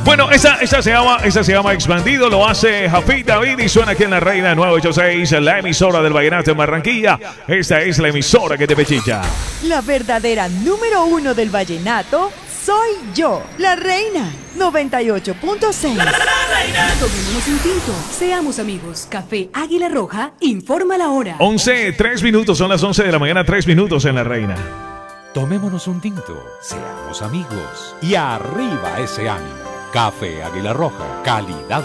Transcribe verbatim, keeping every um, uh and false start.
Bueno, esa, esa, se llama, esa se llama Expandido, lo hace Jafit David y suena aquí en la Reina nueve ocho seis, la emisora del Vallenato en Barranquilla. Esta es la emisora que te pechicha. La verdadera número uno del vallenato soy yo, la Reina noventa y ocho punto seis. Tomémonos un tinto, seamos amigos. Café Águila Roja informa la hora. once, tres minutos, son las once de la mañana, tres minutos en la Reina. Tomémonos un tinto, seamos amigos y arriba ese ánimo. Café Águila Roja, calidad